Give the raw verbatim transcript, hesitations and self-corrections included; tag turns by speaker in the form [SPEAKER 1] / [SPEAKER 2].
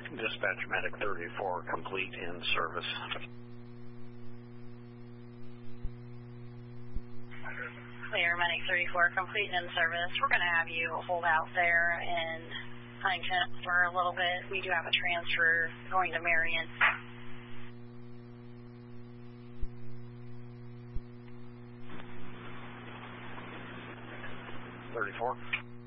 [SPEAKER 1] Dispatch Medic thirty-four, complete in service.
[SPEAKER 2] Clear, Medic thirty-four, complete in service. We're going to have you hold out there in Huntington for a little bit. We do have a transfer going to Marion.
[SPEAKER 1] thirty-four.